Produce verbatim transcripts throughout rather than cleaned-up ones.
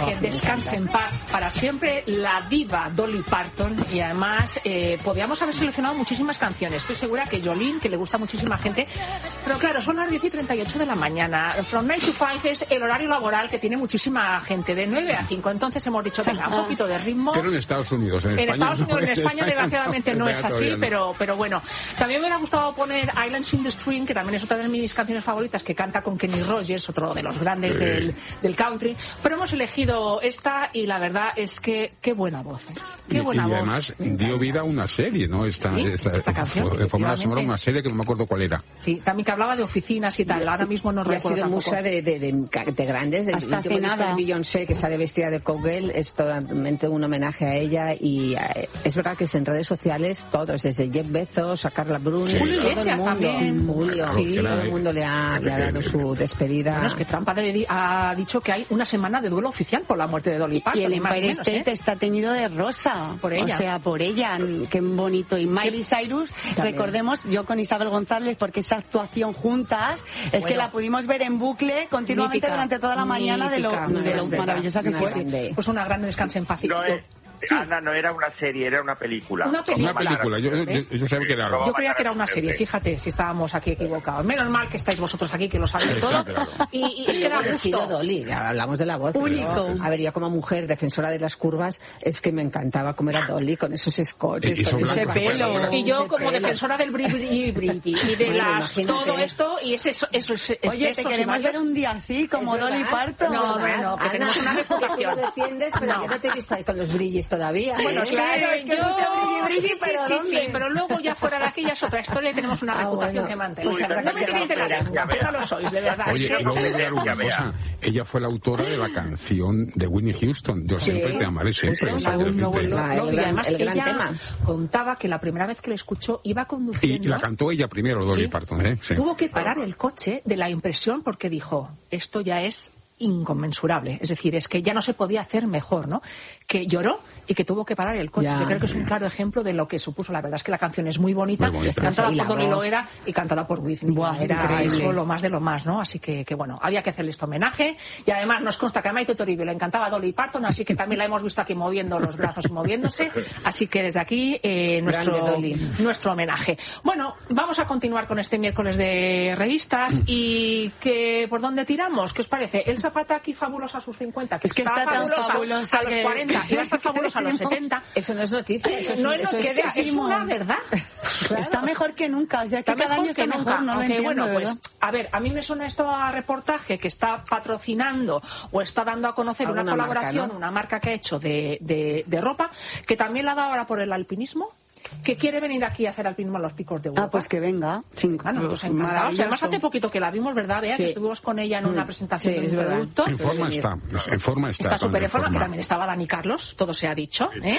que descanse en paz para siempre la diva Dolly Parton, y además eh, podíamos haber seleccionado muchísimas canciones. Estoy segura que Jolene, que le gusta a muchísima gente, pero claro, son las diez y treinta y ocho de la mañana. From nine to five es el horario laboral que tiene muchísima gente, de nueve a cinco. Entonces hemos dicho, venga, un poquito de ritmo. Pero en Estados Unidos, en, en España. Estados Unidos, no, en España, desgraciadamente no es así, no. pero, pero bueno. También me hubiera gustado poner Islands in the Stream, que también es otra de mis canciones favoritas, que canta con Kenny Rogers, otro de los grandes sí. del, del country. Pero hemos elegido esta y la verdad es que qué buena voz. ¿eh? Qué buena y, y voz. además dio vida a una serie, ¿no? Esta, ¿Sí? esta, esta canción. Fue, fue una sonora, una serie que no me acuerdo cuál era. Sí, también que hablaba de oficinas y tal. Ahora mismo no y recuerdo ha sido tampoco. musa de, de, de, de grandes. De, Hasta el disco de Beyoncé, que sale vestida de cowgirl, es totalmente un homenaje a ella. Y eh, es verdad que es en redes sociales todos, desde Jeff Bezos a Carla Bruni, sí, Julio claro. Iglesias también. Julio, sí. todo el mundo le ha, le ha dado su despedida. Bueno, es que Trump ha dicho que hay una semana de duelo oficial por la muerte de Dolly Parton. Y el Empire menos, State ¿eh? está teñido de rosa. Por ella. O sea, por ella. Qué bonito. Y Miley Cyrus, también. Recordemos, yo con Isabel González, porque esa actuación juntas, es bueno, que la pudimos ver en bucle continuamente mítica, durante toda la mañana mítica, de lo, de lo maravillosa que fue. Pues una gran descanso en paz. No es, sí. Ana, no era una serie, era una película. Una película. Una película. Yo, yo, yo sabía que era algo. Yo creía que era una serie, fíjate, si estábamos aquí equivocados. Menos mal que estáis vosotros aquí, que lo sabéis todo. Claro. Y, y es que era gusto. Dolly, hablamos de la voz. Único. Pero, a ver, yo como mujer, defensora de las curvas, es que me encantaba cómo era Dolly, con esos escotes, y con ese blancos, pelo. bueno, y yo como pelo. defensora del brilli brilli y de bueno, las, todo esto, y ese, eso, eso, Oye, te queremos ver un día así, como Dolly Parton. No, bueno, que Ana, tenemos una reputación. Tú lo defiendes, pero no. yo no te he visto ahí con los brillis todavía. Bueno, ¿eh? claro, es que yo... mucho brilli, brilli, sí, pero sí, sí, ¿dónde? pero luego ya fuera de aquí ya es otra historia y tenemos una Ah, reputación bueno. que mantener. Pues habrá no que me dice la quedar lengua, fuera. que no lo sois, de verdad. Oye, Es que y luego no- voy a dar una cosa. Ella fue la autora de la canción de Whitney Houston, Yo siempre Sí. te amaré siempre. Pues o sea, no, quiero no, decirte. no, Ah, no, el y gran- además el gran ella tema. contaba que la primera vez que la escuchó iba Y, conduciendo. y la cantó ella primero, Dolly Sí. Parton, ¿eh? Sí. Tuvo que parar el coche de la impresión porque dijo, esto ya es inconmensurable, es decir, es que ya no se podía hacer mejor, ¿no? Que lloró y que tuvo que parar el coche. Ya. Yo creo que es un claro ejemplo de lo que supuso. La verdad es que la canción es muy bonita, Muy bonita. cantada Y la por Dolly voz. Loera y cantada por Whitney. Buah, Era increíble. eso lo más de lo más, ¿no? Así que, que bueno, había que hacerle este homenaje y además nos consta que a Maite Toribio le encantaba Dolly Parton, así que también la hemos visto aquí moviendo los brazos y moviéndose, así que desde aquí eh, nuestro, Grande Dolly. nuestro homenaje. Bueno, vamos a continuar con este miércoles de revistas y que ¿por dónde tiramos? ¿Qué os parece? Elsa Pataki fabulosa a sus cincuenta, que Es que está, está tan fabulosa, fabulosa a los que- cuarenta y va a estar fabulosa a los setenta. Eso no es noticia. Eso es, No es eso noticia, es, es una verdad. Claro. Está mejor que nunca, o sea que Está cada mejor año que está nunca, mejor, no lo aunque entiendo, bueno, de pues verdad. a ver, a mí me suena esto a reportaje que está patrocinando o está dando a conocer una Alguna colaboración, marca, ¿no? una marca que ha hecho de, de, de ropa, que también la ha dado ahora por el alpinismo, que quiere venir aquí a hacer alpinismo a los picos de Europa. Ah, pues que venga. Sin, Ah, nosotros pues, encantados. maravilloso. Además, hace poquito que la vimos, ¿verdad, Bea? Sí. Que estuvimos con ella en una Mm. presentación Sí, de es un verdad. producto. En forma está, en forma está. Está súper en forma, que forma. también estaba Dani Carlos, todo se ha dicho. ¿eh?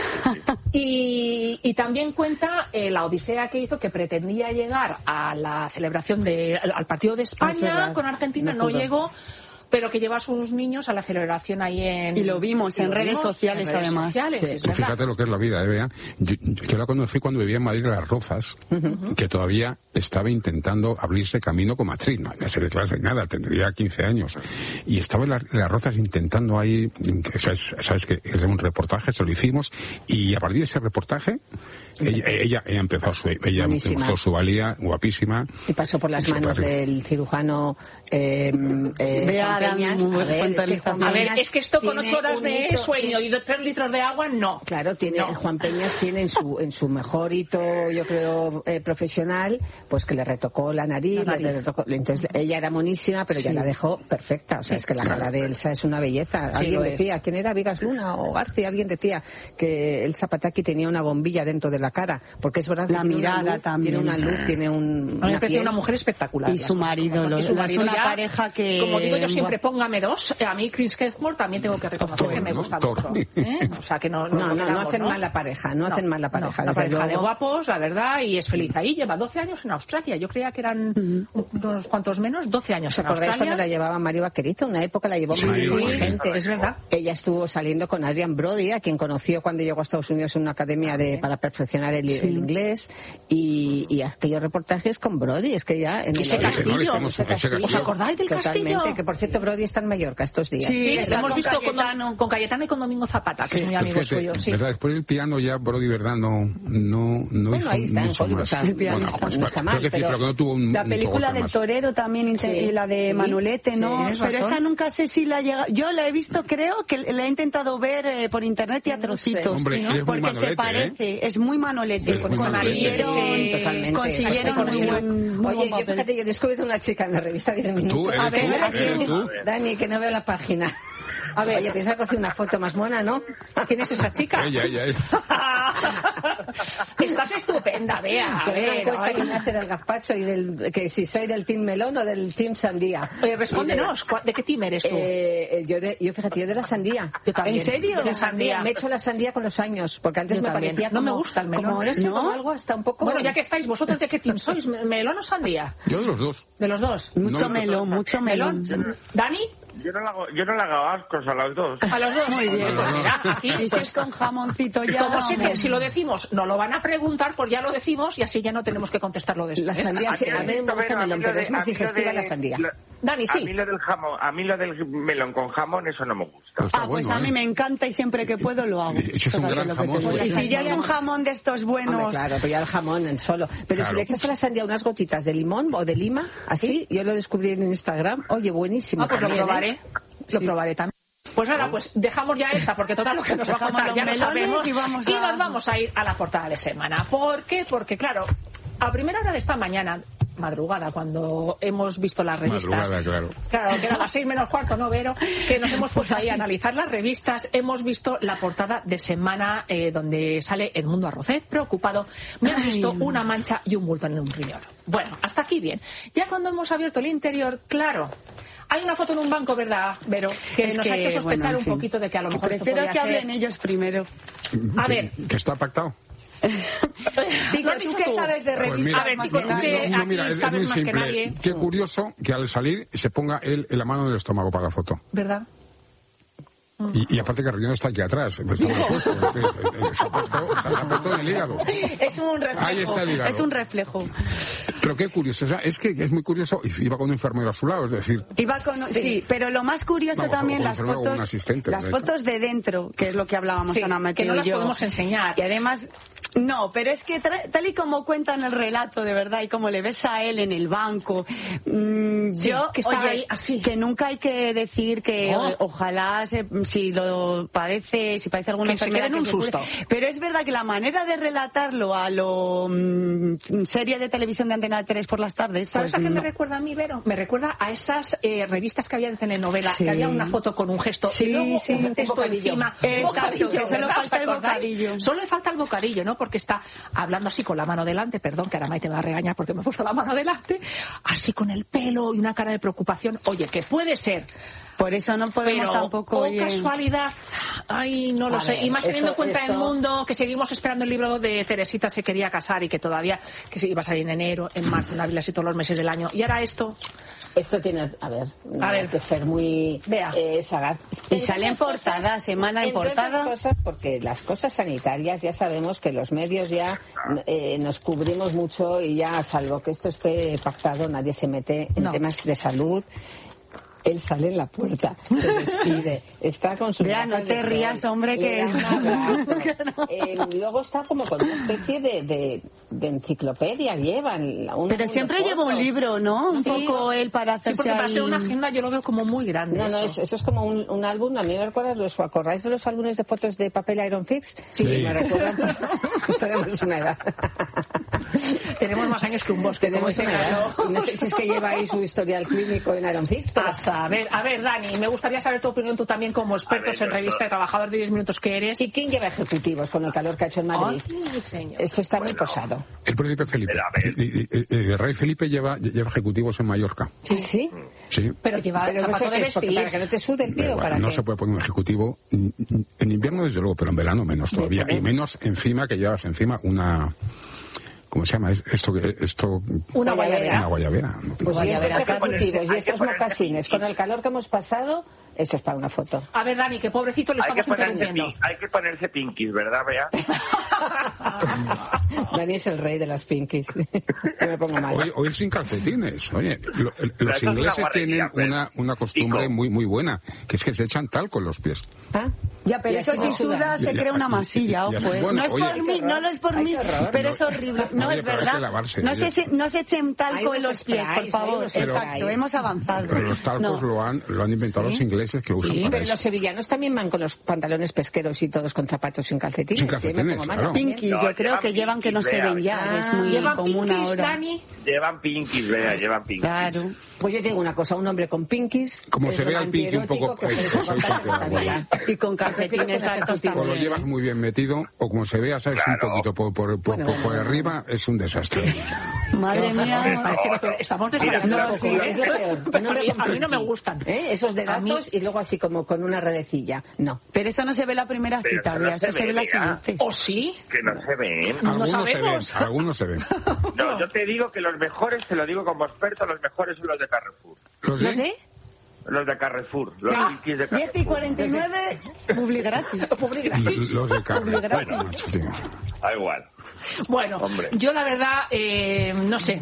Y, y también cuenta eh, la odisea que hizo, que pretendía llegar a la celebración de, al, al partido de Ah, es España verdad. con Argentina, No no, pudo. llegó, pero que lleva a sus niños a la celebración ahí en... Y lo vimos en lo redes vimos sociales, en redes además. sociales, Sí. es Tú verdad. fíjate lo que es la vida, ¿eh, Bea? Yo, yo- yo la conocí cuando vivía en Madrid, en Las Rozas, que todavía estaba intentando abrirse camino como actriz. No había sido clase nada, tendría quince años. Y estaba en Las, en Las Rozas intentando ahí, sabes, sabes que es un reportaje, se lo hicimos, y a partir de ese reportaje, ella, ella, ella empezó su, ella Buenísima. mostró su valía, guapísima. Y pasó por las Eso, manos padre. del cirujano eh, eh, Vea, Juan Dan, Peñas. muy A ver, es que Juan A ver, Peñas es que esto con tiene ocho horas un de hito- sueño y de tres litros de agua, no. Claro, tiene No. Juan Peñas tiene en su en su mejor hito, yo creo, eh, profesional, pues que le retocó la nariz, La nariz. le retocó- entonces ella era monísima, pero ya Sí. la dejó perfecta. O sea, Sí. es que la cara de Elsa es una belleza. Sí, Alguien lo es. decía, ¿quién era? Vigas Luna o García, alguien decía que Elsa Pataki tenía una bombilla dentro de la cara, porque es verdad que La tiene una mirada luz, también. tiene una luz, tiene un, A mí me una pareció piel. una mujer espectacular. Y las su cosas marido, como son. lo- Y su es marido una ya, pareja que- como digo yo siempre, Buah. póngame dos. A mí Chris Hemsworth también tengo que reconocer Thor, que me ¿no? gusta Thor. mucho. ¿eh? O sea, que no... No, no, no quedamos, hacen mal la pareja, no, hacen mal la pareja. No, una desde pareja de luego. guapos, la verdad, y es feliz ahí. Lleva doce años en Australia. Yo creía que eran unos cuantos menos, doce años ¿Os en acordáis cuando la Australia. llevaba Mario Vaquerizo? Una época la llevó Sí, muy sí, gente. es verdad. Ella estuvo saliendo con Adrian Brody, a quien conoció cuando llegó a Estados Unidos en una academia de, para perfeccionar el, el inglés, y, y aquellos reportajes con Brody, es que ya en Ese el castillo, no, le hicimos ese ese castillo. castillo ¿Os acordáis del Totalmente, castillo? que por cierto Brody está en Mallorca estos días. Sí, Sí, lo hemos con visto con, Cayetano. con Cayetano y con Domingo Zapata, que Sí. es muy amigo Fíjate, suyo. Sí. ¿verdad? Después del piano ya Brody, ¿verdad? No, no, no Bueno, hizo ahí está, en mucho Hollywood, más. o sea, el piano Bueno, está- pues, no está creo mal, que sí, pero- pero que no tuvo un La un película cogote del más. torero también, Sí, y la de sí, Manolete, sí, ¿no? tienes Pero razón. esa nunca sé si la llega. Yo la he visto, creo que la he intentado ver eh, por internet y a No trocitos. sé. Hombre, ¿no? eres muy Porque Manolete, se parece, ¿eh? es muy Manolete. Es muy Manolete. Consiguieron, Sí, totalmente. consiguieron Perfecto, muy buen, muy Oye, buen yo papel. fíjate, yo he descubierto una chica en la revista diez minutos. Tú, eres A ver, tú, ¿eres eres tú. Dani, que no veo la página. A ver. Oye, te has cogido una foto más mona, ¿no? ¿Quién es esa chica? Ella, ella, ella. Estás estupenda, Bea. A Con una ver, encuesta ay. que me hace del gazpacho y del que si soy del team melón o del team sandía. Oye, respóndenos, ¿cuál- ¿de qué team eres tú? Eh, yo, de, yo, fíjate, yo de la sandía. Yo también. ¿En serio? De De la sandía. sandía. Me he hecho la sandía con los años, porque antes Yo me también. parecía No como, me gusta el melón. como, no sé, ¿No? como algo hasta un poco... Bueno, ya que estáis, ¿vosotros de qué team sois? ¿Me- ¿Melón o sandía? Yo de los dos. De los dos. Mucho No, melón, mucho melón. ¿Melón? ¿Dani? Yo no le hago, yo no le hago ascos a los dos. A los dos. Muy bien. Pues mira, aquí, Y si pues, es con jamoncito ya... como sé que hombre. si lo decimos no lo van a preguntar, pues ya lo decimos y así ya no tenemos que contestarlo de esto. La ¿eh? sandía, ¿A sí, ti a has mí me visto, gusta el Vero? A melón, mí lo pero de- es más a mí lo digestiva de- la sandía. lo- Dani, A sí. mí lo del jamón, a mí lo del melón con jamón, eso no me gusta. Pero está Ah, pues bueno, a mí ¿eh? me encanta y siempre que puedo lo hago. Eso es un Fíjate gran lo que te jamón. duele. Y pues. si ya es un jamón de estos Hombre, buenos... claro, pero ya el jamón en solo. Pero Claro. si le echas a la sandía unas gotitas de limón o de lima, así, yo lo descubrí en Instagram. Oye, buenísimo. Ah, pues lo también, ¿eh? probaré. Lo Sí. probaré también. Pues nada, pues dejamos ya esta, porque total lo que nos va a Dejamos contar los ya lo melones sabemos. y vamos a- nos vamos a ir a la portada de semana. ¿Por qué? Porque claro, a primera hora de esta mañana, madrugada, cuando hemos visto las revistas. Madrugada, claro. Claro, que era las seis menos cuarto, ¿no, Vero? Que nos hemos puesto ahí a analizar las revistas. Hemos visto la portada de semana eh, donde sale Edmundo Arrocet, preocupado. Me han visto una mancha y un bulto en un riñón. Bueno, hasta aquí bien. Ya cuando hemos abierto el interior, claro, hay una foto en un banco, ¿verdad, Vero? Que Es nos ha que, hecho sospechar bueno, en un fin. poquito de que a lo mejor esto Prefiero podía que ser... hablen ellos primero. A Que- ver. Que está pactado. Digo, ¿Lo has ¿tú dicho qué tú? sabes de Pues revistas mira, A ver, más digo, que tú nadie? que- no, aquí mira, es, es sabes muy más que simple. nadie. Qué curioso que al salir se ponga él en la mano del estómago para la foto. ¿Verdad? Y, y aparte que el riñón está aquí atrás. Pues está muy puesto, es decir, eh, se ha puesto, se ha puesto en el hígado. Es un reflejo. Ahí está el hígado. Es un reflejo. Pero qué curioso, o sea, es que es muy curioso. y Iba con un enfermero a su lado, es decir, Iba con, sí. pero lo más curioso Vamos, también o- o las enfermero o un fotos, asistente, las de hecho. fotos de dentro, que es lo que hablábamos Sí, Ana Mateo que no las y yo. podemos enseñar. Y además, no, pero es que tra- tal y como cuentan el relato de verdad y como le ves a él en el banco, mmm, Sí, yo que está oye, ahí así. que nunca hay que decir que Oh. o- ojalá se- si lo padece, si padece alguna Que se enfermedad quede en un se cure. susto. Pero es verdad que la manera de relatarlo a lo mm, serie de televisión de Antena tres por las tardes, ¿Sabes pues a qué me no. recuerda a mí, Vero? Me recuerda a esas eh, revistas que había en telenovela, Sí. que había una foto con un gesto Sí, y luego sí, un un texto bocadillo. encima. Exacto, Bocadillo, que solo ¿verdad? falta ¿Os el acordáis? bocadillo. Solo le falta el bocadillo, ¿no? Porque está hablando así con la mano delante, perdón, que ahora Maite me va a regañar porque me he puesto la mano delante, así con el pelo y una cara de preocupación. Oye, que puede ser, Por eso no podemos pero tampoco... o oye, casualidad, ay, no lo A sé. ver, Y más teniendo en esto- cuenta el esto- mundo, que seguimos esperando el libro de Teresita se quería casar y que todavía, que se iba a salir en enero, en marzo, en abril, así todos los meses del año. Y ahora esto, Esto tiene, a ver, no A ver. hay que ser muy Vea. eh, sagaz. Y sale en Entre otras portada, cosas- semana en entre portada. otras cosas, porque las cosas sanitarias ya sabemos que los medios ya eh, nos cubrimos mucho y ya, salvo que esto esté pactado, nadie se mete en No. temas de salud. Él sale en la puerta, se despide, está con su Ya, no te rías, hombre, que- Eh, luego está como con una especie de, de, de enciclopedia, llevan. una- Pero una siempre foto. lleva un libro, ¿no? Un Sí. poco él para sí, hacerse porque para ahí- ser una agenda yo lo veo como muy grande. No, no, eso. es- eso es como un, un álbum. A mí me recuerda, ¿os acordáis de los álbumes de fotos de papel Iron Fix? Sí. Me recuerdan. Tenemos una edad. Tenemos más años que un bosque. como Tenemos ese una edad. gato. No sé si es que lleváis su historial clínico en Iron Fix, pero A saber, a ver, Dani, me gustaría saber tu opinión, tú también como expertos A ver, en revista de trabajador de diez minutos que eres. ¿y quién lleva ejecutivos con el calor que ha hecho en Madrid? Ay, señor. Esto está muy posado. el príncipe Felipe. Pero, a ver. Y- y- y- El rey Felipe lleva, lleva ejecutivos en Mallorca. ¿Sí? ¿Sí? Sí. Pero lleva el Pero no sé zapato qué de es, porque vestir. para que no te sude el pie o Bueno, para no qué. se puede poner un ejecutivo en invierno desde luego, pero en verano menos todavía. Y menos encima que llevas encima una... ¿Cómo se llama? Es- Esto, que- esto Una Guayabera. guayabera. una guayabera. ¿no? Pues y Guayabera, estos hay que ponerse- ejecutivos y hay que estos ponerse mocasines, finito. con el calor que hemos pasado, Eso es para una foto. A ver, Dani, que pobrecito le Hay estamos que ponerse interrumpiendo. pin- hay que ponerse pinkies, ¿verdad, Bea? Dani es el rey de las pinkies. Yo me pongo mal. Hoy, hoy sin calcetines. Oye, lo- el- Pero los eso es una ingleses guarrería, tienen pues. una, una costumbre Chico. muy muy buena, que es que se echan talco en los pies. ¿Ah? Ya, pero Y eso así si no sudan. suda se Ya, crea una ya, masilla, ya, ojo. eh. bueno, no es oye. por mí, no lo es por Ay, mí, qué horror. pero es horrible. No Oye, es pero hay verdad. que lavarse, no, oye. se, eche- no se echen Hay talco en unos los pies, por sprays, hay favor. unos Exacto, sprays. hemos avanzado. Pero los talcos No. lo han lo han inventado ¿Sí? los ingleses, que lo usan Sí, para pero eso. los sevillanos también van con los pantalones pesqueros y todos con zapatos sin calcetines. Sin que me calcetines, pongo mal claro. también. Pinkies, No, yo creo llevan que llevan que no pinkies, se vea. ven ya, Ah, es muy ¿Llevan común pinkies, ahora. Dani? Llevan pinkies, Bea, llevan pinkies. Claro. Pues yo tengo una cosa, un hombre con pinkies. Como es se lo vea el pinky un poco, antierótico que eh, puedes pues, encontrar ahí en esta se queda vida. Y con calcetines altos O lo también. llevas muy bien metido, o como se vea, sabes, Claro. un poquito por, por, por, Bueno, por- por bueno, arriba, es un desastre. Madre mía. Me parece que estamos desvariando Mira, un no, poco, sí, ¿eh? Es lo peor. Un A hombre mí, con a mí no me pinky. gustan. ¿Eh? Esos de A mí- datos y luego así como con una redecilla. No. Pero eso no se ve la primera Pero cita, eso no Bea, eso se se ve, ve la Bea. siguiente. ¿O sí? Que no se ven. No Algunos se ven, sabemos. algunos se ven. No, yo te digo que los mejores, te lo digo como experto, los mejores son los de Carrefour. ¿Los ¿Los de? de? Los de Carrefour, los Ah, pinkies de diez y Carrefour. cuarenta y nueve, publi gratis. Los los de carne. Publi gratis. Bueno, macho, tío. Da igual. Bueno, Hombre. yo la verdad, eh, no sé.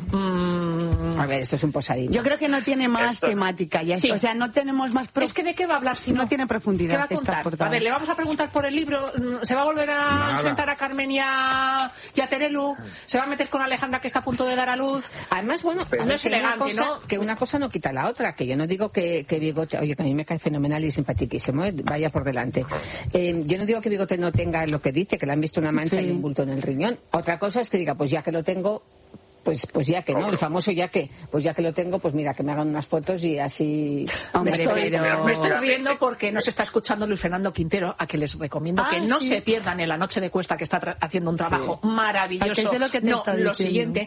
mm, A ver, esto es un posadillo. Yo creo que no tiene más Esto- temática ya. Sí. O sea, no tenemos más... pro- Es que de qué va a hablar si no, no tiene profundidad ¿Qué va a esta contar? portada. A ver, le vamos a preguntar por el libro. mm, ¿Se va a volver a Nada. enfrentar a Carmen y a, y a Terelu? ¿Se va a meter con Alejandra, que está a punto de dar a luz? Además, bueno, Pero a no ver, es que, una elegante, cosa, ¿no? que una cosa no quita la otra, que yo no digo que, que Bigote, oye, que a mí me cae fenomenal y simpatiquísimo, ¿eh? Vaya por delante. Eh, yo no digo que Bigote no tenga lo que dice, que le han visto una mancha Sí. y un bulto en el riñón. Otra cosa es que diga, pues ya que lo tengo, pues pues ya que no, el famoso ya que, pues ya que lo tengo, pues mira, que me hagan unas fotos y así... Hombre, me, estoy, pero- me estoy riendo porque nos está escuchando Luis Fernando Quintero, a que les recomiendo Ah, que no sí. se pierdan en La Noche de Cuesta, que está tra- haciendo un trabajo maravilloso. Ah, que sé lo que te no, está lo diciendo. siguiente.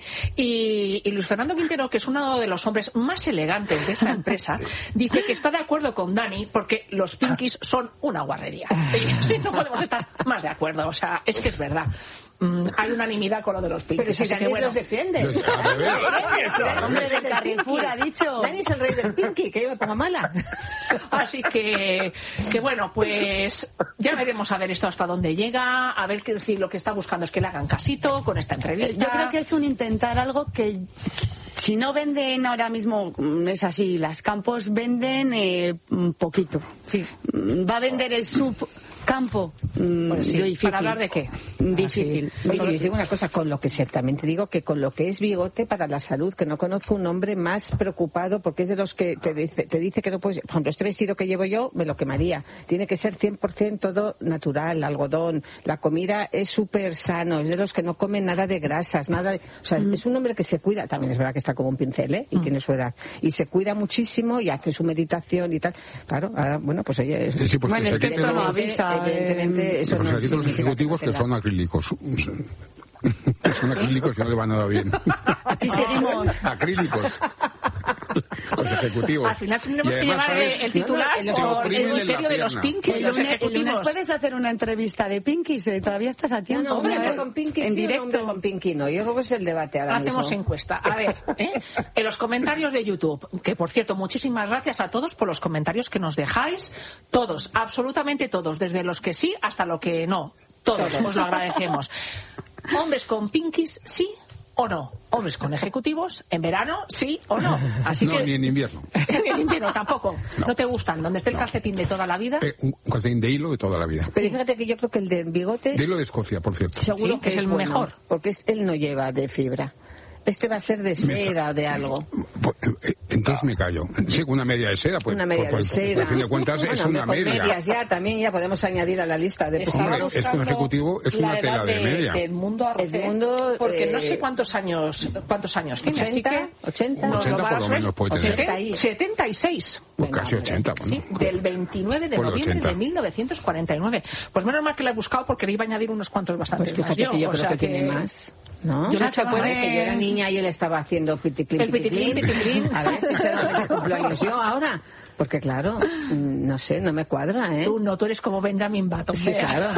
Y, y Luis Fernando Quintero, que es uno de los hombres más elegantes de esta empresa, dice que está de acuerdo con Dani porque los pinkies son una guarrería. Y sí, no podemos estar más de acuerdo. O sea, es que es verdad. Mm, hay unanimidad con lo de los pinkies. Pero si así que Dani bueno. los defiende. Al revés. Si Dani es el Hombre, rey del del Carrefour pinky. ha dicho. Dani es el rey del pinky, que yo me pongo mala. Así que, que bueno, pues ya veremos a ver esto hasta dónde llega, a ver que, si lo que está buscando es que le hagan casito con esta entrevista. Yo creo que es un intentar algo que si no venden ahora mismo, mm, es así, las campos venden eh, un poquito. Sí. Mm, Va a vender el subcampo. Mm, Pues sí, difícil. ¿para hablar de qué? Difícil. Oye, yo digo una cosa, con lo que sé, también te digo que con lo que es Bigote para la salud, que no conozco un hombre más preocupado, porque es de los que te dice, te dice que no puedes, por ejemplo, este vestido que llevo yo, me lo quemaría. Tiene que ser cien por ciento todo natural, algodón, la comida es súper sano, es de los que no comen nada de grasas, nada de, o sea, mm. es un hombre que se cuida, también es verdad que está como un pincel, ¿eh? Y mm. tiene su edad, y se cuida muchísimo y hace su meditación y tal. Claro, ahora, bueno, pues oye, es, Sí, pues bueno, es que esto no avisa. Evidentemente, eso Pues no aquí los ejecutivos que son acrílicos. Son acrílicos y no le va nada bien. Aquí seguimos. Acrílicos. Los ejecutivos. Al final tendremos Y que además, llevar ¿sabes? el titular No, no, los por el oprimen en misterio la de los pierna. pinkies y El los lunes, el lunes ejecutivos. puedes hacer una entrevista de Pinkies, eh, todavía estás a No, tiempo. no, un hombre, hombre con Pinky en sí, un hombre directo. con Pinky no. Yo creo que es el debate ahora Hacemos mismo. encuesta. A ver, ¿eh? En los comentarios de YouTube, que por cierto, muchísimas gracias a todos por los comentarios que nos dejáis. Todos, absolutamente todos, desde los que sí hasta lo que no. Todos, os lo agradecemos. Hombres con pinkies, sí o no. Hombres con ejecutivos, en verano, sí o no. Así No, que... ni en invierno. Ni en invierno tampoco. No. No. te gustan. ¿Dónde esté el No. calcetín de toda la vida? Eh, un calcetín de hilo de toda la vida. Pero fíjate que yo creo que el de Bigote De hilo de Escocia, por cierto. seguro Sí, que es es, el bueno, mejor. porque es- él no lleva de fibra. Este va a ser de seda, de algo. Pues, eh, Entonces me callo. Sí, una media de seda. Pues, Una media pues, de pues, seda. A fin de cuentas Bueno, es hombre, una con media. medias ya también ya podemos añadir a la lista de Estaba Hombre, pesados. esto en buscando ejecutivo es la una tela edad de media. de Edmundo Arce, Edmundo, porque no eh, sé cuántos años cuántos años tiene, así ochenta, que ochenta. nos ochenta va a por lo ser menos puede tener. ochenta y- setenta y seis. Pues Venga, casi hombre. ochenta. Sí, Bueno. del veintinueve de Pues noviembre ochenta. de mil novecientos cuarenta y nueve. Pues menos mal que la he buscado porque le iba a añadir unos cuantos bastantes Pues fíjate más que yo o creo sea que, tiene más. ¿No? Yo no se sé, puede mamá, que yo era niña y él estaba haciendo piticlin, El piticlin, piticlin. A ver si se da de cumpleaños yo ahora. Porque claro, no sé, no me cuadra, ¿eh? Tú no, tú eres como Benjamin Button. Sí, claro.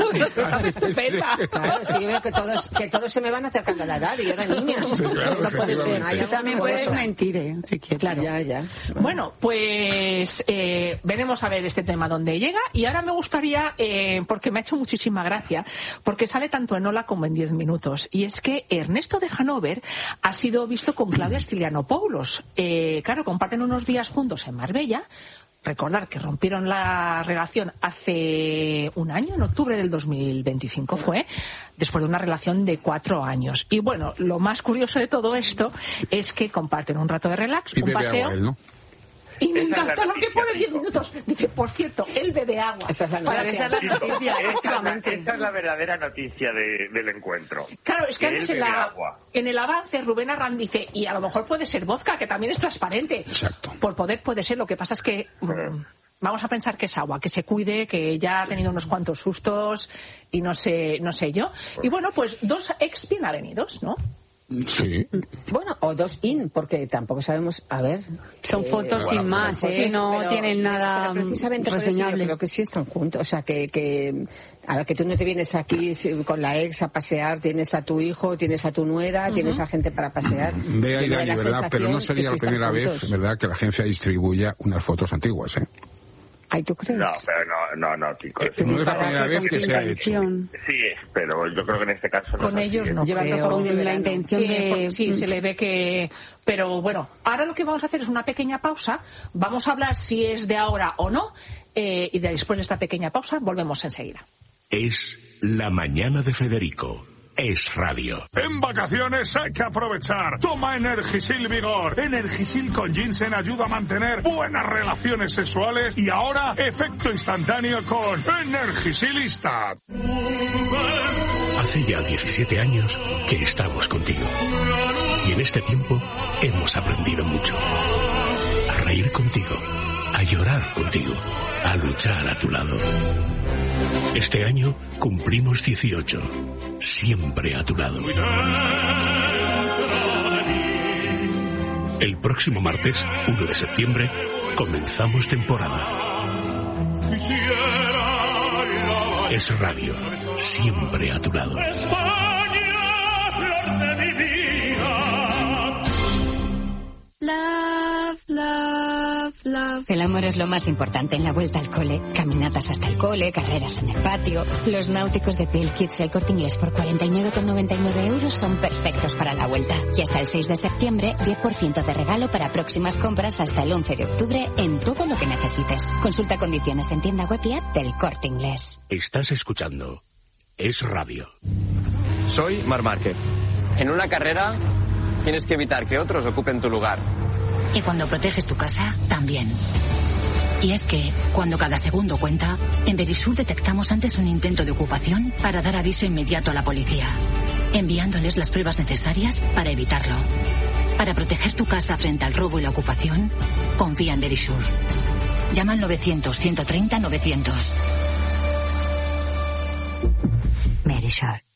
Claro, es que yo veo que todos, que todos se me van acercando a la edad y yo era niña. Sí, claro, no puede ser. Tú también puedes mentir, ¿eh? Si quieres. Claro. Ya, ya. Bueno, bueno pues eh, veremos a ver este tema dónde llega. Y ahora me gustaría, eh, porque me ha hecho muchísima gracia, porque sale tanto en Hola como en diez minutos. Y es que Ernesto de Hanover ha sido visto con Claudia Stylianopoulos. Eh, claro, comparten unos días juntos en Marbella. Recordar que rompieron la relación hace un año, en octubre del dos mil veinticinco fue, después de una relación de cuatro años. Y bueno, lo más curioso de todo esto es que comparten un rato de relax, y un paseo. Él, ¿no? Y me Esa encanta es la lo que noticia, pone diez minutos. Dice, por cierto, él bebe agua. Esa es la Para noticia. que- Esa es la noticia, Esta es la- efectivamente. esta es la verdadera noticia de- del encuentro. Claro, es que Que antes él en, bebe la, agua. en el avance Rubén Arrán dice, y a lo mejor puede ser vodka, que también es transparente. Exacto. Por poder puede ser, lo que pasa es que mm, vamos a pensar que es agua, que se cuide, que ya ha tenido unos cuantos sustos y no sé, no sé yo. Y bueno, pues dos ex bien avenidos, ¿no? Sí. Bueno, o dos in, porque tampoco sabemos, a ver. Son eh, fotos bueno, sin más, son ¿eh? fotos, No pero- tienen nada pero precisamente por eso yo reseñable. creo que sí están juntos, o sea, que, que a ver, que tú no te vienes aquí si- con la ex a pasear, tienes a tu hijo, tienes a tu nuera, tienes a gente para pasear. Ve ahí, Yo me da Dani, la ¿verdad? Pero no sensación sería que la sí están primera vez, juntos. ¿verdad?, que la agencia distribuya unas fotos antiguas, ¿eh? Ay, ¿tú crees? No, pero no, no, no, chicos. Eh, no es la ¿Para primera qué? vez ¿Con que qué se ha hecho. intención? Sí, pero yo creo que en este caso no Con es así, ellos ¿eh? no Llevando creo. por un de Con la verano. intención Sí, de... porque sí, se le ve que... Pero bueno, ahora lo que vamos a hacer es una pequeña pausa. Vamos a hablar si es de ahora o no. Eh, y después de esta pequeña pausa volvemos enseguida. Es La Mañana de Federico. Es radio. En vacaciones hay que aprovechar. Toma Energisil Vigor. Energisil con ginseng ayuda a mantener buenas relaciones sexuales y ahora efecto instantáneo con Energisilista. Hace ya diecisiete años que estamos contigo. Y en este tiempo hemos aprendido mucho. A reír contigo. A llorar contigo. A luchar a tu lado. Este año cumplimos dieciocho. Siempre a tu lado. El próximo martes, uno de septiembre, comenzamos temporada. Es radio. Siempre a tu lado. Love, love, love. El amor es lo más importante en la vuelta al cole. Caminatas hasta el cole, carreras en el patio. Los náuticos de Pale Kids El Corte Inglés por cuarenta y nueve con noventa y nueve euros son perfectos para la vuelta. Y hasta el seis de septiembre, diez por ciento de regalo para próximas compras hasta el once de octubre en todo lo que necesites. Consulta condiciones en tienda web y app del Corte Inglés. Estás escuchando Es Radio. Soy Marc Márquez. En una carrera tienes que evitar que otros ocupen tu lugar. Y cuando proteges tu casa, también. Y es que, cuando cada segundo cuenta, en Verisur detectamos antes un intento de ocupación para dar aviso inmediato a la policía, enviándoles las pruebas necesarias para evitarlo. Para proteger tu casa frente al robo y la ocupación, confía en Verisur. Llama al novecientos, ciento treinta, novecientos. Verisur.